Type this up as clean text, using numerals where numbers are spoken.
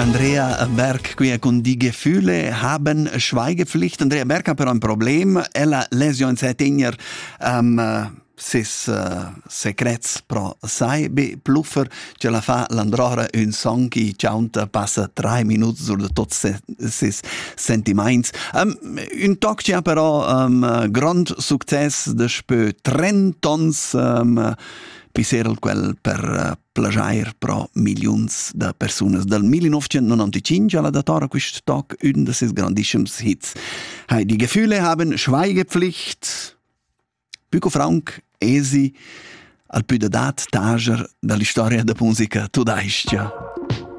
Andrea Berg qui con Die Gefühle haben Schweigepflicht. Andrea Berg hat però un problem. Ella lesio in settegner ses secrets pro sai be pluffer ce la fa l'androra un song che ciaunta passa 3 minuti sur tots ses sentiments. Un talk c'ha però grand success de spö 30 tons piserel quel per plagiar pro milions de personas. Dal 1995 alla datora quist talk un de ses grandissims hits. Die Gefühle haben Schweigepflicht. Pico Frank, Esi, al più de dat tager dall'istoria de musica tudaiscia.